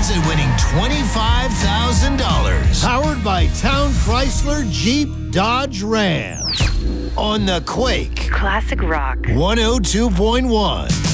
chances at winning $25,000. Powered by Town Chrysler Jeep Dodge Ram. On the Quake. Classic rock. 102.1.